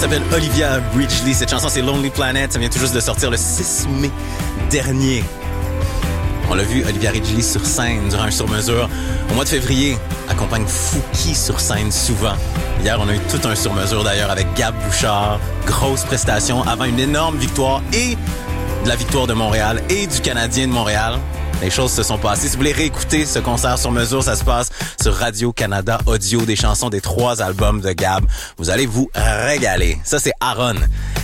s'appelle Olivia Ridgeley. Cette chanson, c'est Lonely Planet. Ça vient tout juste de sortir le 6 mai dernier. On l'a vu, Olivia Ridgeley sur scène durant un sur-mesure. Au mois de février, accompagne Fouki sur scène souvent. Hier, on a eu tout un sur-mesure d'ailleurs avec Gab Bouchard. Grosse prestation avant une énorme victoire et de la victoire de Montréal et du Canadien de Montréal. Les choses se sont passées. Si vous voulez réécouter ce concert sur mesure, ça se passe sur Radio-Canada Audio, des chansons des 3 albums de Gab. Vous allez vous régaler. Ça, c'est Aaron.